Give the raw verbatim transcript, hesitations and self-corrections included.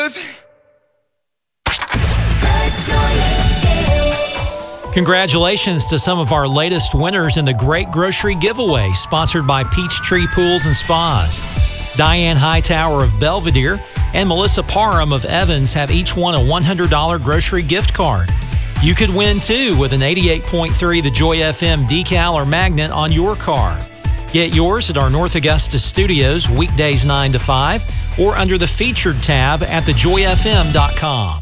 Congratulations to some of our latest winners in the Great Grocery Giveaway, sponsored by Peachtree Pools and Spas. Diane Hightower of Belvedere and Melissa Parham of Evans have each won a one hundred dollars grocery gift card. You could win, too, with an eighty-eight point three The Joy F M decal or magnet on your car. Get yours at our North Augusta studios weekdays nine to five or under the Featured tab at the joy f m dot com.